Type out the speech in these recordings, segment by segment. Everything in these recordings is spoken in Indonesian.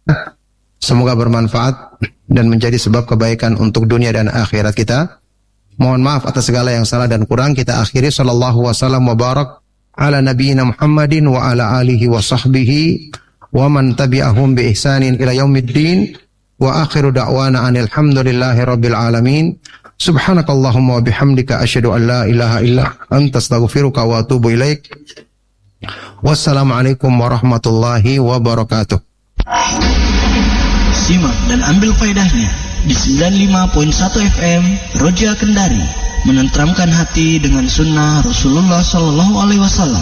Semoga bermanfaat dan menjadi sebab kebaikan untuk dunia dan akhirat kita. Mohon maaf atas segala yang salah dan kurang. Kita akhiri sallallahu wasallam wa barak ala nabiyyina Muhammadin wa ala alihi wa sahbihi wa man tabi'ahum bi ihsanin ila yaumiddin. Wa akhiru da'wana anil hamdulillahi rabbil alamin. Subhanakallahumma wa bihamdika asyhadu an la ilaha illa anta astaghfiruka wa atubu ilaik. Wassalamualaikum warahmatullahi wabarakatuh. Simak dan ambil faedahnya di 95.1 FM Roja Kendari, menenteramkan hati dengan sunnah Rasulullah Sallallahu Alaihi Wasallam.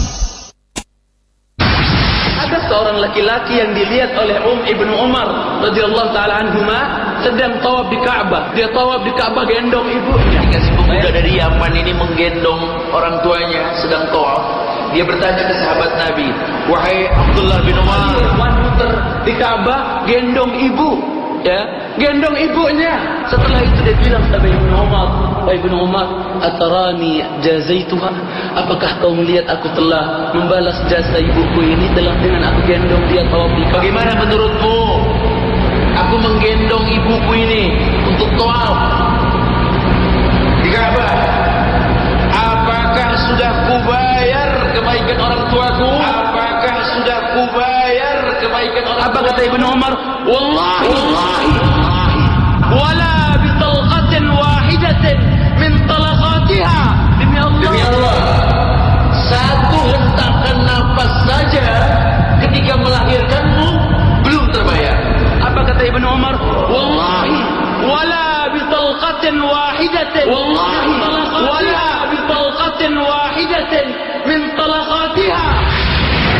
Ada seorang laki-laki yang dilihat oleh Ibnu Umar radhiyallahu taala anhuma sedang tawaf di Ka'bah. Dia tawaf di Ka'bah gendong ibunya. Dikasih pemuda dari Yaman ini menggendong orang tuanya sedang tawaf. Dia bertanya ke sahabat Nabi, wahai Abdullah bin Umar, muter di Ka'bah gendong ibu, ya, gendong ibunya. Setelah itu dia bilang kepada Ibnu Umar, wahai Ibnu Umar, atarani jazaituha? Apakah kau melihat aku telah membalas jasa ibuku ini dengan aku gendong dia tawaf di Ka'bah? Bagaimana menurutmu? Aku menggendong ibuku ini untuk tawaf di Ka'bah. Apakah sudah kubayar kebaikan orang tuaku? Apakah sudah kubayar kebaikan orang tuaku? Apa kata Ibnu Umar? Wallahi wala bi talqatin wahidatin min talaqatiha. Demi Allah, satu hentakan nafas saja ketika melahirkanmu belum terbayar. Apa kata Ibnu Umar? Wallahi wala bi talqatin wahidatin. Wallahi wala bi talqatin wahidatin min talaqatiha.